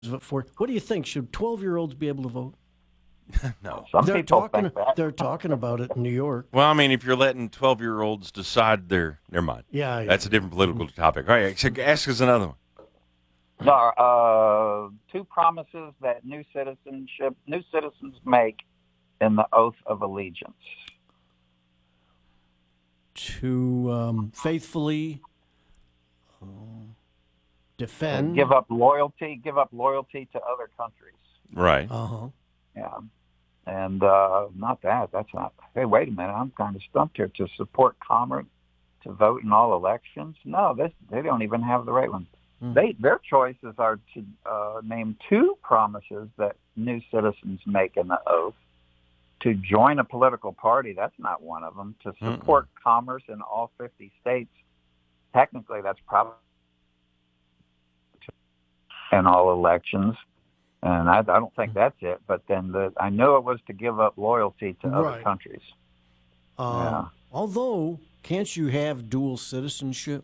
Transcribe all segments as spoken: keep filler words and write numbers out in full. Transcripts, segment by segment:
for. What do you think? Should twelve-year-olds be able to vote? No. Some They're people talking. think that. They're talking about it in New York. Well, I mean, if you're letting twelve-year-olds decide their, never mind. Yeah, yeah. That's a different political topic. All right, so ask us another one. No, uh, two promises that new citizenship, new citizens make in the oath of allegiance. To um, faithfully uh, defend. Give up loyalty, give up loyalty to other countries. Right. Uh huh. Yeah. And uh, not that. That's not. Hey, wait a minute. I'm kind of stumped here. To support commerce, to vote in all elections. No, this they don't even have the right one. Mm. They their choices are to uh, name two promises that new citizens make in the oath. To join a political party, that's not one of them. To support Mm-mm. commerce in all fifty states, technically that's probably in all elections. And I, I don't think that's it. But then the, I know it was to give up loyalty to right. other countries. Uh, yeah. Although, can't you have dual citizenship?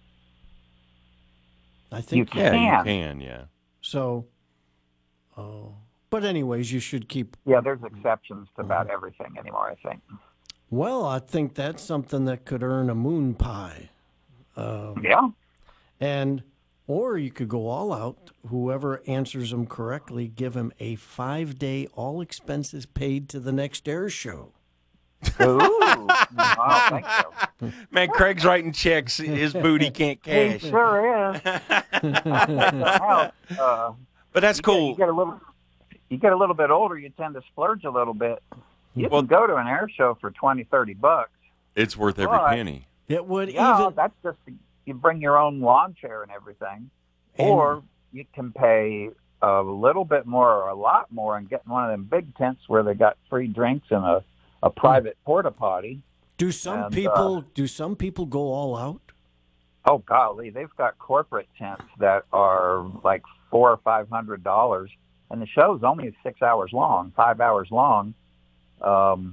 I think you yeah, can. you can, yeah. So, uh, but anyways, you should keep. Yeah, there's exceptions to about everything anymore, I think. Well, I think that's something that could earn a moon pie. Um, yeah. And. Or you could go all out. Whoever answers them correctly, give him a five-day, all expenses paid to the next air show. Ooh, I don't think so. Man, Craig's writing checks. His booty can't cash. He sure is. uh, but that's you cool. Get, you get a little, you get a little bit older, you tend to splurge a little bit. You well, can go to an air show for twenty, thirty bucks. It's worth every but, penny. It would yeah, even. That's just. You bring your own lawn chair and everything, and, or you can pay a little bit more or a lot more and get in one of them big tents where they got free drinks and a, a private porta potty. Do some and, people uh, do some people go all out? Oh golly, they've got corporate tents that are like four or five hundred dollars, and the show's only six hours long, five hours long. Um,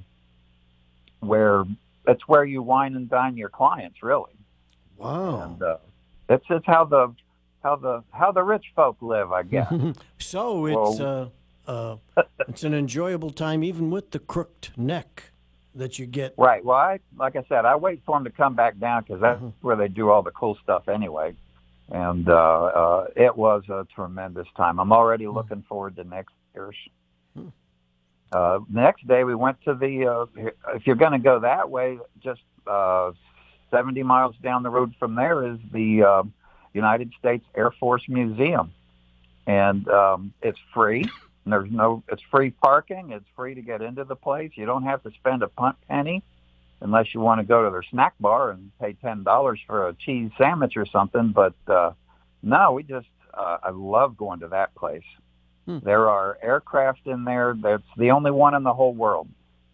where it's where you wine and dine your clients, really. Wow, and uh, it's it's how the how the how the rich folk live, I guess. So it's well, uh, uh, it's an enjoyable time, even with the crooked neck that you get. Right. Well, I like I said, I wait for them to come back down because that's mm-hmm. where they do all the cool stuff anyway. And uh, uh, it was a tremendous time. I'm already mm-hmm. looking forward to next year's. Mm-hmm. Uh, next day we went to the. Uh, if you're going to go that way, just. Uh, seventy miles down the road from there is the uh, United States Air Force Museum. And um, it's free. And there's no, it's free parking. It's free to get into the place. You don't have to spend a punt penny unless you want to go to their snack bar and pay ten dollars for a cheese sandwich or something. But uh, no, we just, uh, I love going to that place. Hmm. There are aircraft in there. That's the only one in the whole world.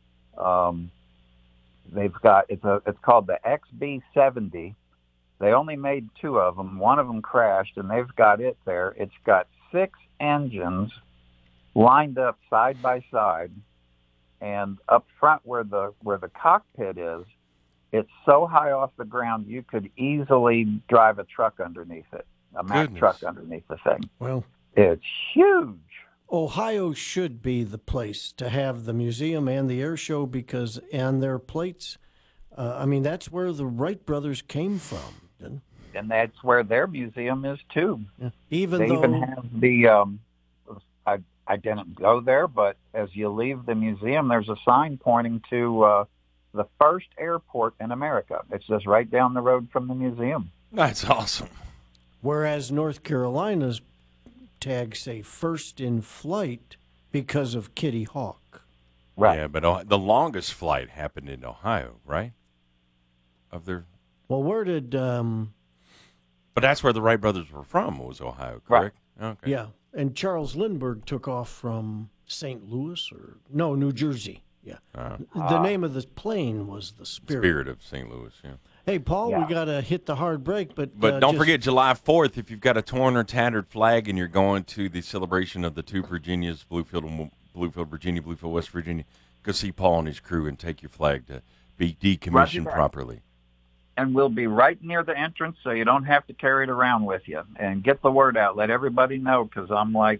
Um, They've got it's a it's called the X B seventy. They only made two of them. One of them crashed, and they've got it there. It's got six engines lined up side by side, and up front where the where the cockpit is, it's so high off the ground you could easily drive a truck underneath it, a Mack Goodness. truck underneath the thing. Well, it's huge. Ohio should be the place to have the museum and the air show because, and their plates, uh, I mean, that's where the Wright brothers came from. And that's where their museum is, too. Yeah. Even they though... even have the, um, I, I didn't go there, but as you leave the museum, there's a sign pointing to uh, the first airport in America. It's just right down the road from the museum. That's awesome. Whereas North Carolina's tags say first in flight because of Kitty Hawk. Right. Yeah, but uh, the longest flight happened in Ohio, right? Of their. Well, where did? Um... But that's where the Wright brothers were from. Was Ohio, correct? Right. Okay. Yeah, and Charles Lindbergh took off from Saint Louis or no, New Jersey. Yeah. Uh, the uh, name of the plane was the Spirit. Spirit of Saint Louis. Yeah. Hey, Paul, yeah. we got to hit the hard break. But but uh, don't just... forget July fourth, if you've got a torn or tattered flag and you're going to the celebration of the two Virginias, Bluefield, Bluefield, Virginia, Bluefield, West Virginia, go see Paul and his crew and take your flag to be decommissioned properly. and we'll be right near the entrance, so you don't have to carry it around with you. And get the word out. Let everybody know, because I'm like